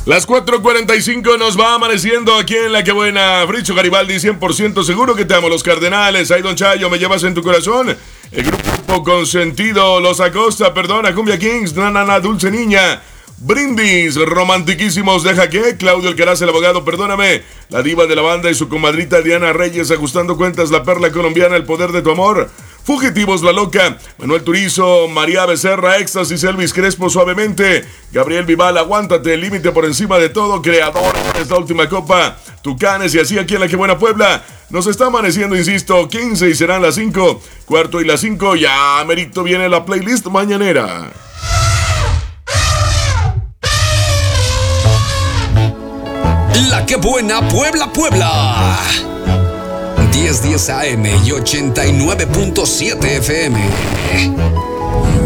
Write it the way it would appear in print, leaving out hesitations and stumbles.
Las 4:45 nos va amaneciendo aquí en La Que Buena. Fricho Garibaldi, 100% seguro que te amo. Los Cardenales, ay Don Chayo, me llevas en tu corazón. El grupo Consentido, Los Acosta, perdona, Cumbia Kings, Nanana, Dulce Niña. Brindis, romantiquísimos, deja que Claudio Alcaraz, el abogado, perdóname. La diva de la banda y su comadrita Diana Reyes, ajustando cuentas, la perla colombiana, el poder de tu amor. Fugitivos, La Loca, Manuel Turizo, María Becerra, Éxtasis, Elvis Crespo, Suavemente, Gabriel Vival, Aguántate, Límite por encima de todo, Creador, esta última copa, Tucanes y así aquí en La Que Buena Puebla. Nos está amaneciendo, insisto, 15 y serán las 5, cuarto y las 5, ya merito viene la playlist mañanera. La Que Buena Puebla, Puebla. 1010 AM y 89.7 FM.